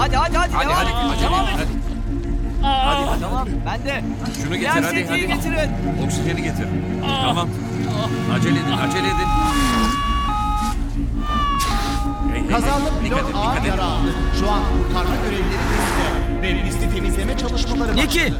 Hadi Hadi devam hadi. edin. Acele Devam edin. edin. Hadi. Tamam ben de. Şunu getir Diğer hadi CT'yi hadi. getirin. Oksijeni getir. Tamam. Acele edin acele edin. Hey, Kazalı dikkat pilot edin, ağır dikkat edin. yara aldı. Şu an kurtarma görevlileri testi ve pisti temizleme çalışmaları Niki, başladı.